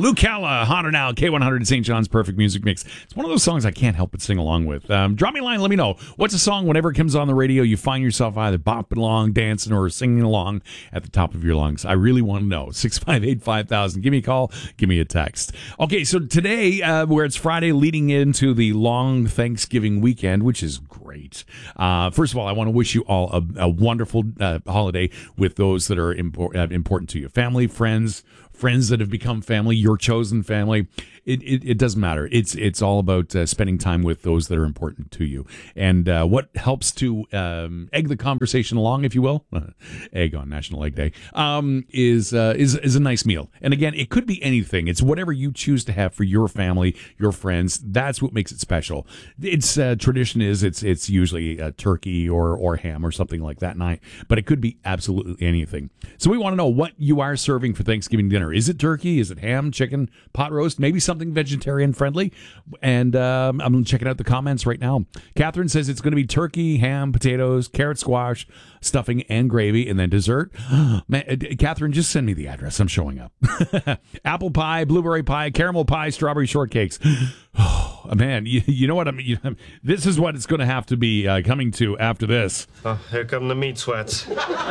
Mukalla, Hotter Now, K100 St. John's Perfect Music Mix. It's one of those songs I can't help but sing along with. Drop me a line, let me know. What's a song whenever it comes on the radio, you find yourself either bopping along, dancing, or singing along at the top of your lungs? I really want to know. 658-5000. Give me a call, give me a text. Okay, so today, where it's Friday leading into the long Thanksgiving weekend, which is great. First of all, I want to wish you all a wonderful holiday with those that are important to you. Family, friends that have become family, your chosen family. It doesn't matter. It's all about spending time with those that are important to you. And what helps to egg the conversation along, if you will, egg on National Egg Day, is a nice meal. And again, it could be anything. It's whatever you choose to have for your family, your friends. That's what makes it special. It's tradition is it's usually a turkey or ham or something like that night, but it could be absolutely anything. So we want to know what you are serving for Thanksgiving dinner. Is it turkey? Is it ham, chicken, pot roast? Maybe something vegetarian friendly? And I'm checking out the comments right now. Catherine says it's going to be turkey, ham, potatoes, carrot squash, stuffing, and gravy, and then dessert. Man, Catherine, just send me the address. I'm showing up. Apple pie, blueberry pie, caramel pie, strawberry shortcakes. Oh, man, you know what? This is what it's going to have to be coming to after this. Oh, here come the meat sweats.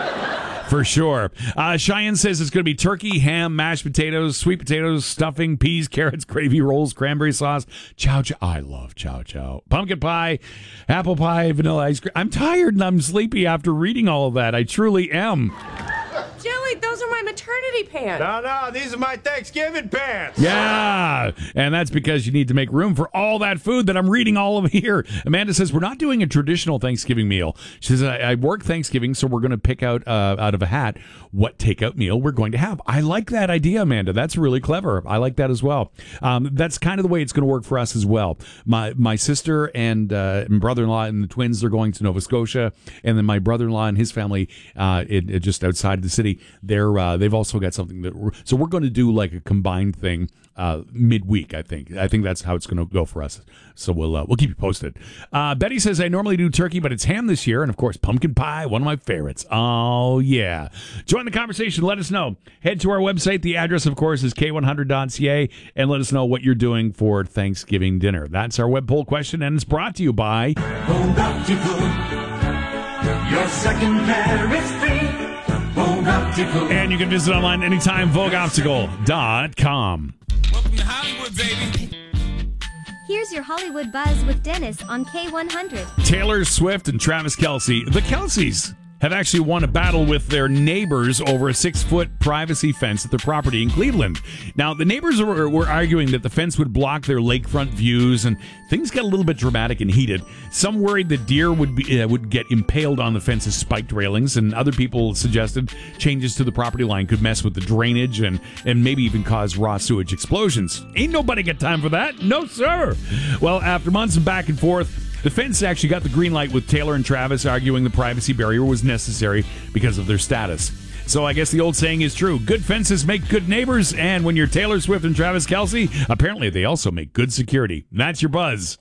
For sure. Cheyenne says it's going to be turkey, ham, mashed potatoes, sweet potatoes, stuffing, peas, carrots, gravy rolls, cranberry sauce, chow chow. I love chow chow. Pumpkin pie, apple pie, vanilla ice cream. I'm tired and I'm sleepy after reading all of that. I truly am. Joey, those are my maternity pants. No, these are my Thanksgiving pants. Yeah, and that's because you need to make room for all that food that I'm reading all of here. Amanda says we're not doing a traditional Thanksgiving meal. She says I work Thanksgiving, so we're going to pick out of a hat what takeout meal we're going to have. I like that idea, Amanda. That's really clever. I like that as well. That's kind of the way it's going to work for us as well. My sister and brother-in-law and the twins are going to Nova Scotia, and then my brother-in-law and his family just outside the city. They've also got something so we're going to do like a combined thing midweek. I think that's how it's going to go for us. So we'll keep you posted. Betty says I normally do turkey, but it's ham this year, and of course pumpkin pie, one of my favorites. Oh yeah, join the conversation. Let us know. Head to our website. The address, of course, is k100.ca, and let us know what you're doing for Thanksgiving dinner. That's our web poll question, and it's brought to you by Vogue Optical. Your second pair is free. Vogue Optical. And you can visit online anytime, VogueOptical.com. Welcome to Hollywood, baby. Here's your Hollywood Buzz with Dennis on K100. Taylor Swift and Travis Kelce. The Kelces have actually won a battle with their neighbors over a 6-foot privacy fence at their property in Cleveland. Now, the neighbors were arguing that the fence would block their lakefront views, and things got a little bit dramatic and heated. Some worried that deer would get impaled on the fence's spiked railings, and other people suggested changes to the property line could mess with the drainage and maybe even cause raw sewage explosions. Ain't nobody got time for that. No, sir. Well, after months of back and forth, the fence actually got the green light, with Taylor and Travis arguing the privacy barrier was necessary because of their status. So I guess the old saying is true. Good fences make good neighbors, and when you're Taylor Swift and Travis Kelce, apparently they also make good security. That's your buzz.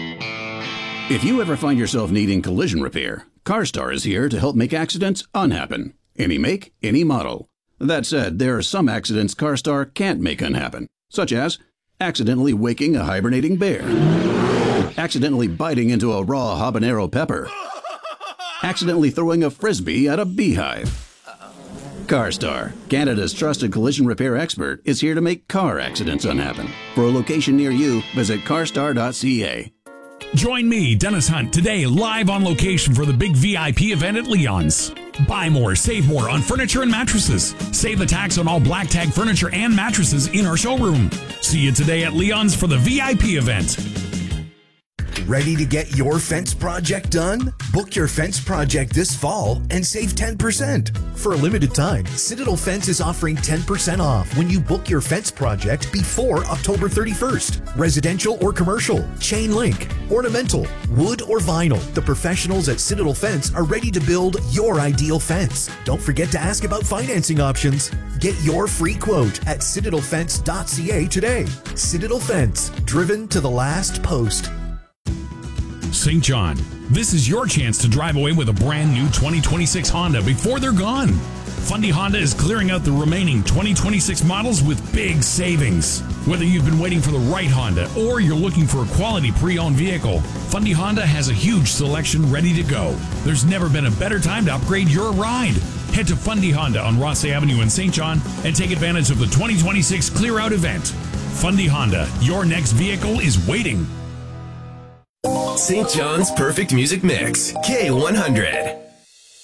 If you ever find yourself needing collision repair, CarStar is here to help make accidents unhappen. Any make, any model. That said, there are some accidents CarStar can't make unhappen, such as accidentally waking a hibernating bear, accidentally biting into a raw habanero pepper, accidentally throwing a frisbee at a beehive. CarStar, Canada's trusted collision repair expert, is here to make car accidents unhappen. For a location near you, visit carstar.ca. Join me, Dennis Hunt, today live on location for the big VIP event at Leon's. Buy more, save more on furniture and mattresses. Save the tax on all black tag furniture and mattresses in our showroom. See you today at Leon's for the VIP event. Ready to get your fence project done? Book your fence project this fall and save 10%. For a limited time, Citadel Fence is offering 10% off when you book your fence project before October 31st. Residential or commercial, chain link, ornamental, wood or vinyl. The professionals at Citadel Fence are ready to build your ideal fence. Don't forget to ask about financing options. Get your free quote at citadelfence.ca today. Citadel Fence, driven to the last post. St. John, this is your chance to drive away with a brand new 2026 Honda before they're gone. Fundy Honda is clearing out the remaining 2026 models with big savings. Whether you've been waiting for the right Honda or you're looking for a quality pre-owned vehicle, Fundy Honda has a huge selection ready to go. There's never been a better time to upgrade your ride. Head to Fundy Honda on Ross Avenue in St. John and take advantage of the 2026 Clear Out event. Fundy Honda, your next vehicle is waiting. St. John's Perfect Music Mix, K100.